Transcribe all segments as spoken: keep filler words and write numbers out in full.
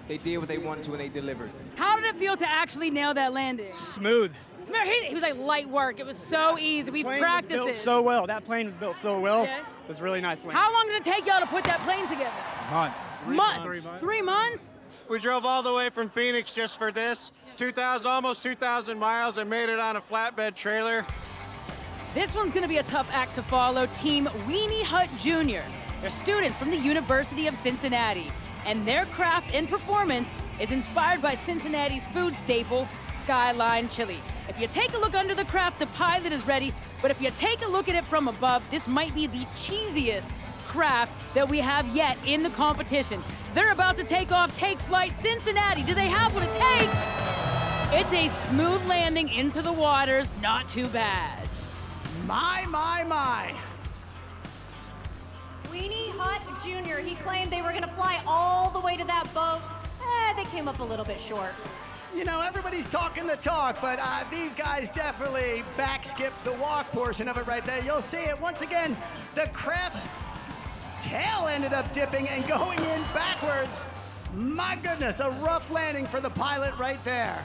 They did what they wanted to and they delivered. How did it feel to actually nail that landing? Smooth. He, he was like light work. It was so easy. We've plane practiced was built it. so well. That plane was built so well. Yeah. It was really nice landing. How long did it take y'all to put that plane together? Months. Three months. Three Three months. Three months? We drove all the way from Phoenix just for this. two thousand, almost two thousand miles, and made it on a flatbed trailer. This one's gonna be a tough act to follow. Team Weenie Hut Junior They're students from the University of Cincinnati, and their craft and performance is inspired by Cincinnati's food staple, Skyline Chili. If you take a look under the craft, the pilot is ready, but if you take a look at it from above, this might be the cheesiest craft that we have yet in the competition. They're about to take off, take flight. Cincinnati, do they have what it takes? It's a smooth landing into the waters, not too bad. My, my, my. Weenie Hut Junior, he claimed they were gonna fly all the way to that boat. Eh, they came up a little bit short. You know, everybody's talking the talk, but uh, these guys definitely back-skipped the walk portion of it right there. You'll see it once again. The craft's tail ended up dipping and going in backwards. My goodness, a rough landing for the pilot right there.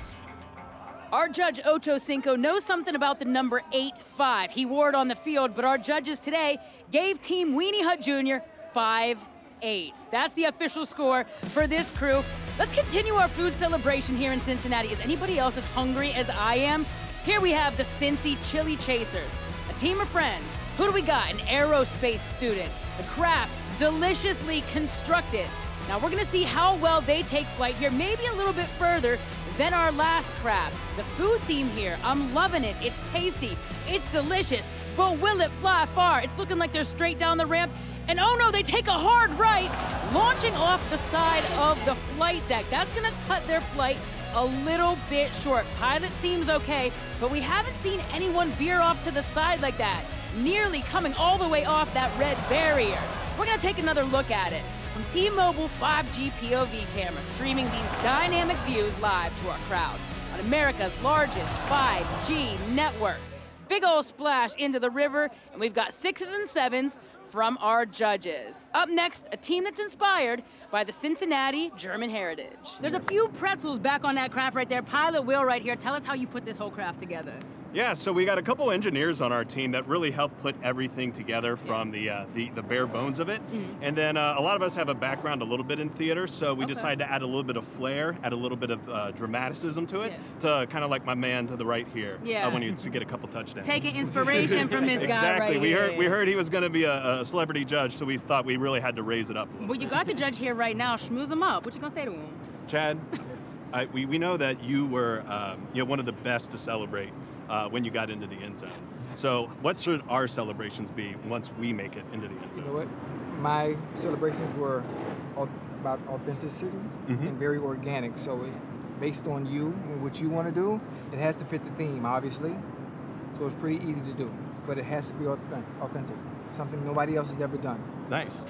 Our judge, Ocho Cinco, knows something about the number eight five. He wore it on the field, but our judges today gave Team Weenie Hut Junior five eight. That's the official score for this crew. Let's continue our food celebration here in Cincinnati. Is anybody else as hungry as I am? Here we have the Cincy Chili Chasers, a team of friends. Who do we got? An aerospace student. The craft, deliciously constructed. Now we're gonna see how well they take flight here, maybe a little bit further than our last craft. The food theme here, I'm loving it. It's tasty, it's delicious, but will it fly far? It's looking like they're straight down the ramp, and oh no, they take a hard right, launching off the side of the flight deck. That's gonna cut their flight a little bit short. Pilot seems okay, but we haven't seen anyone veer off to the side like that, nearly coming all the way off that red barrier. We're gonna take another look at it. From T-Mobile five G P O V camera, streaming these dynamic views live to our crowd on America's largest five G network. Big ol' splash into the river, and we've got sixes and sevens from our judges. Up next, a team that's inspired by the Cincinnati German heritage. There's a few pretzels back on that craft right there. Pilot Will right here, tell us how you put this whole craft together. Yeah, so we got a couple engineers on our team that really helped put everything together from the, uh, the the bare bones of it. Mm-hmm. And then uh, a lot of us have a background a little bit in theater, so we okay. decided to add a little bit of flair, add a little bit of uh, dramaticism to it, yeah. to kind of like my man to the right here, yeah. uh, when you to get a couple touchdowns. Taking inspiration from this guy exactly. right we here. Heard, we heard he was going to be a, a celebrity judge, so we thought we really had to raise it up a little Well, bit. you got the judge here right now. Schmooze him up. What you going to say to him? Chad, I, we, we know that you were um, you know, one of the best to celebrate Uh, when you got into the end zone. So what should our celebrations be once we make it into the end zone? You know what? My celebrations were all about authenticity mm-hmm. and very organic. So it's based on you and what you want to do. It has to fit the theme, obviously. So it's pretty easy to do, but it has to be authentic. Something nobody else has ever done. Nice.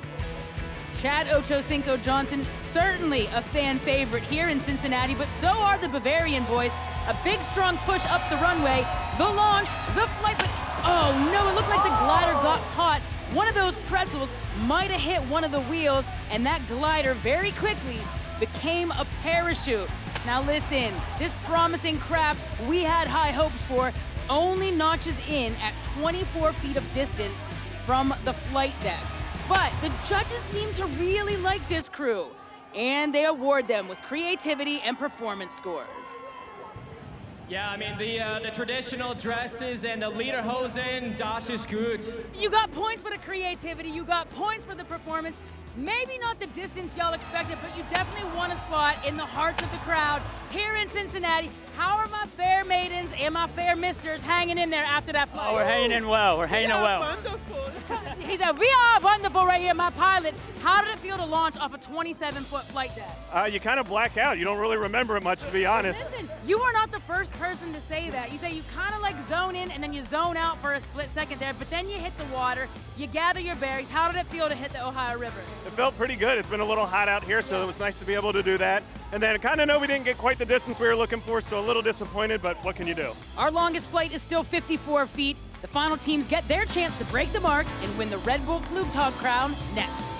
Chad Ocho Cinco Johnson, certainly a fan favorite here in Cincinnati, but so are the Bavarian boys. A big, strong push up the runway, the launch, the flight, but oh no, it looked like the glider got caught. One of those pretzels might have hit one of the wheels, and that glider very quickly became a parachute. Now listen, this promising craft we had high hopes for only notches in at twenty-four feet of distance from the flight deck. But the judges seem to really like this crew, and they award them with creativity and performance scores. Yeah, I mean, the uh, the traditional dresses and the lederhosen, das ist gut. You got points for the creativity, you got points for the performance. Maybe not the distance y'all expected, but you definitely won a spot in the hearts of the crowd here in Cincinnati. How are my fair maidens and my fair misters hanging in there after that flight? Oh, we're hanging in well, we're hanging in well. Wonderful. He said, we are wonderful right here, my pilot. How did it feel to launch off a twenty-seven foot flight deck? Uh, you kind of black out. You don't really remember it much, to be honest. Listen, you are not the first person to say that. You say you kind of like zone in and then you zone out for a split second there, but then you hit the water, you gather your bearings. How did it feel to hit the Ohio River? It felt pretty good. It's been a little hot out here, so it was nice to be able to do that. And then kind of know we didn't get quite the distance we were looking for, so a little disappointed, but what can you do? Our longest flight is still fifty-four feet. The final teams get their chance to break the mark and win the Red Bull Flugtag crown next.